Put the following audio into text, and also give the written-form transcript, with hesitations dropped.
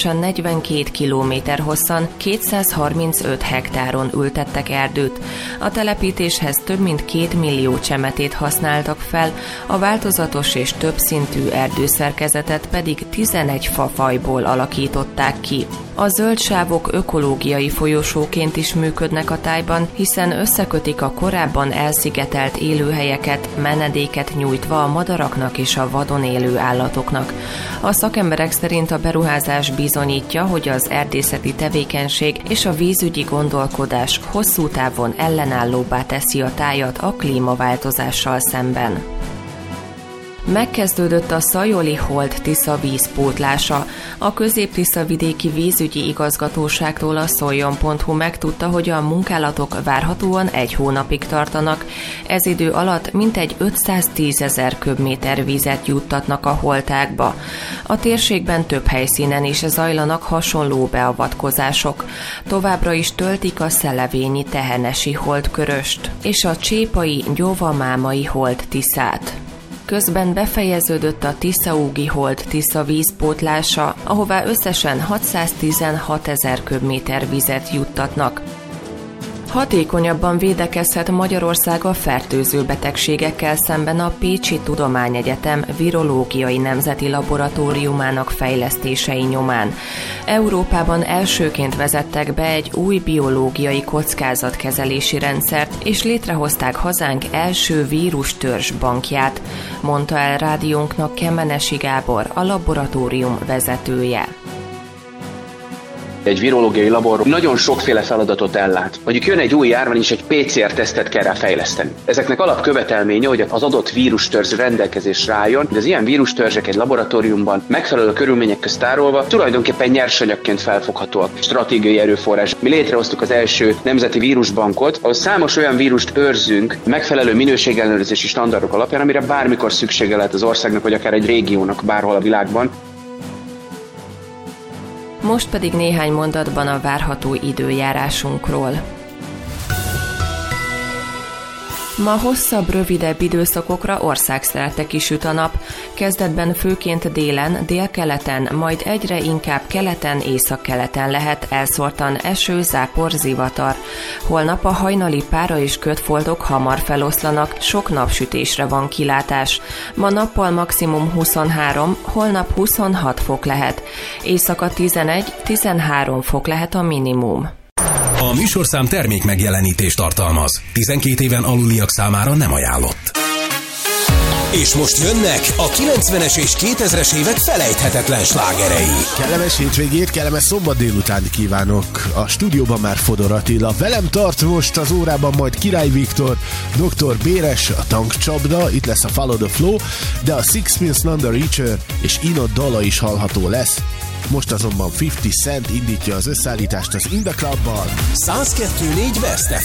összesen 42 kilométer hosszan, 235 hektáron ültettek erdőt. A telepítéshez több mint 2 millió csemetét használtak fel, a változatos és többszintű erdőszerkezetet pedig 11 fafajból alakították ki. A zöld sávok ökológiai folyosóként is működnek a tájban, hiszen összekötik a korábban elszigetelt élőhelyeket, menedéket nyújtva a madaraknak és a vadon élő állatoknak. A szakemberek szerint a beruházás bizonyítja, hogy az erdészeti tevékenység és a vízügyi gondolkodás hosszú távon ellenállóbbá teszi a tájat a klímaváltozással szemben. Megkezdődött a Szajoli-Holt-Tisza vízpótlása. A Közép-Tisza vidéki vízügyi igazgatóságtól a szoljon.hu megtudta, hogy a munkálatok várhatóan 1 hónapig tartanak. Ez idő alatt mintegy 510 000 köbméter vizet juttatnak a holtákba. A térségben több helyszínen is zajlanak hasonló beavatkozások. Továbbra is töltik a szelevényi tehenesi holtköröst és a csépai Gyóvamámai Holt-Tiszát. Közben befejeződött a Tiszaúgi-Holt-Tisza vízpótlása, ahová összesen 616 000 köbméter vizet juttatnak. Hatékonyabban védekezhet Magyarország a fertőző betegségekkel szemben a Pécsi Tudományegyetem Virológiai Nemzeti Laboratóriumának fejlesztései nyomán. Európában elsőként vezettek be egy új biológiai kockázatkezelési rendszert, és létrehozták hazánk első vírustörzs bankját, mondta el rádiónknak Kemenesi Gábor, a laboratórium vezetője. Egy virológiai labor nagyon sokféle feladatot ellát. Mondjuk jön egy új járvány, és egy PCR-tesztet kell rá fejleszteni. Ezeknek alapkövetelménye, hogy az adott vírustörzs rendelkezésre álljon, de az ilyen vírustörzsek egy laboratóriumban megfelelő körülmények közt tárolva tulajdonképpen nyersanyagként felfoghatóak. Stratégiai erőforrás. Mi létrehoztuk az első nemzeti vírusbankot, ahol számos olyan vírust őrzünk megfelelő minőségellenőrzési standardok alapján, amire bármikor szüksége lehet az országnak, vagy akár egy régiónak bárhol a világban. Most pedig néhány mondatban a várható időjárásunkról. Ma hosszabb, rövidebb időszakokra országszerte kisüt a nap, kezdetben főként délen, délkeleten, majd egyre inkább keleten, északkeleten lehet elszórtan eső, zápor, zivatar. Holnap a hajnali pára és kötfoltok hamar feloszlanak, sok napsütésre van kilátás. Ma nappal maximum 23, holnap 26 fok lehet. Éjszaka 11-13 fok lehet a minimum. A műsorszám termék megjelenítést tartalmaz. 12 éven aluliak számára nem ajánlott. És most jönnek a 90-es és 2000-es évek felejthetetlen slágerei. Kellemes hétvégét, kellemes szombat délutánt kívánok. A stúdióban már Fodor Attila. Velem tart most az órában majd Király Viktor, Dr. Béres, a Tankcsapda, itt lesz a Follow the Flow, de a Six Pills None the Richer és Inod dala is hallható lesz. Most azonban 50 Cent indítja az összeállítást az In The Clubbal. 102.4 West